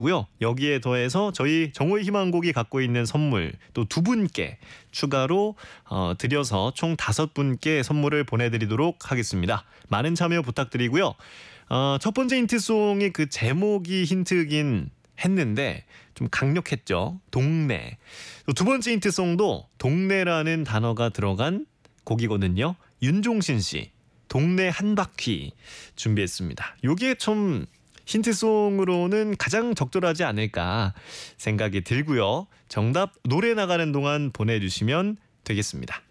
고요. 여기에 더해서 저희 정오의 희망곡이 갖고 있는 선물 또 두 분께 추가로 드려서 총 5분께 선물을 보내드리도록 하겠습니다. 많은 참여 부탁드리고요. 첫 번째 힌트송이 그 제목이 힌트긴 했는데 좀 강력했죠. 동네. 또 두 번째 힌트송도 동네라는 단어가 들어간 곡이거든요. 윤종신 씨 동네 한 바퀴 준비했습니다. 요게 좀 힌트송으로는 가장 적절하지 않을까 생각이 들고요. 정답 노래 나가는 동안 보내주시면 되겠습니다.